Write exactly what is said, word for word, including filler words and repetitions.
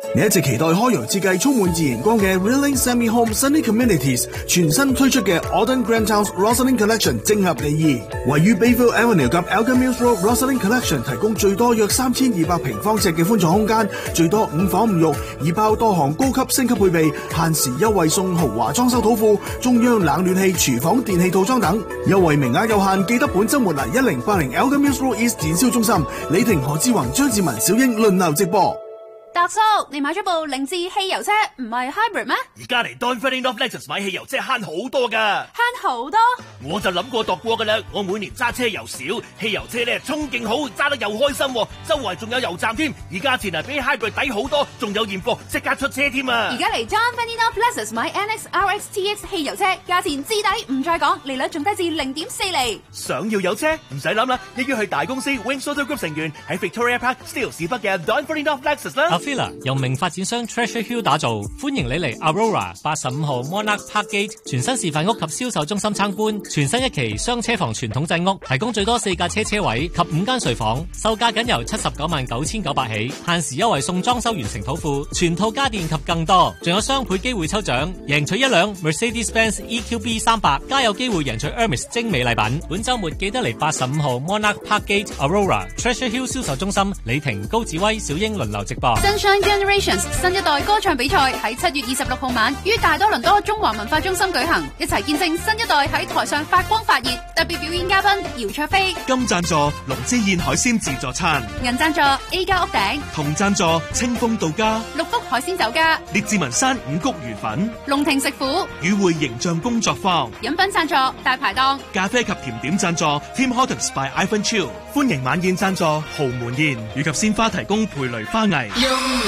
你一直期待開揚設計充滿自然光嘅 Reeling Semi Home Sunny Communities 全新推出嘅 Auden Grand Towns Rosalind Collection 正合你意。位於 Bayview Avenue 及 Elgin Mills Road Rosalind Collection 提供最多約三千二百平方尺嘅寬敞空間，最多五房五浴，已包多項高級升級配備，限時優惠送豪華裝修土庫、中央冷暖氣、廚房電器套裝等，優惠名額有限，記得本週末嚟一零八零 Elgin Mills Road East 展銷中心，李婷、何志宏、張志文、小英輪流直播。 達叔，你買咗部凌志汽油車，唔係 hybrid 咩？ 而家嚟 Don Ferdinand of Lexus 買汽油車慳好多噶， 慳好多？ 我就諗過度過噶啦，我每年揸車又少，汽油車咧衝勁好，揸得又開心，周圍仲有油站添，而價錢啊比 hybrid 抵好多，仲有現貨，即刻出車添啊！ 而家嚟 Don Ferdinand of Lexus 買 N X R X T X 汽油車，價錢至抵，唔再講，利率仲低至零點四厘。 想要有車唔使諗啦，一於去大公司 Wings Auto Group 成員喺 Victoria Park Steeles 市北嘅 Don Ferdinand of Lexus 啦。 Avila 由名發展商 Treasure Hill 打造，歡迎你嚟 Aurora 八十五號 Monarch Park Gate 全新示範屋及銷售中心參觀。全新一期雙車房傳統製屋，提供最多四架車車位及五間睡房，售價僅由七十九萬九千九百起，限時優惠送裝修完成土庫、全套家電及更多，仲有雙倍機會抽獎，贏取一輛 Mercedes-Benz E Q B 三百，加有機會贏取 Hermes 精美禮品。本週末記得嚟八十五號 Monarch Park Gate Aurora Treasure Hill 銷售中心，李婷、高子威、小英輪流直播。 Sunshine Generations 新一代歌唱比賽喺七月二十六號晚於大多倫多中華文化中心舉行，一齊見證新一代喺台上發光發熱。特別表演嘉賓姚卓飛， 金贊助龍之燕海鮮自助餐， 銀贊助 A 家屋頂， 銅贊助清風到家， 六福海鮮酒家， 列治文山五穀魚粉， 龍庭食府， 與會形象工作坊， 飲品贊助大排檔， 咖啡及甜點贊助 Tim Hortons by Ivan Chiu，歡迎晚宴贊助豪門宴，以及鮮花提供培雷花藝。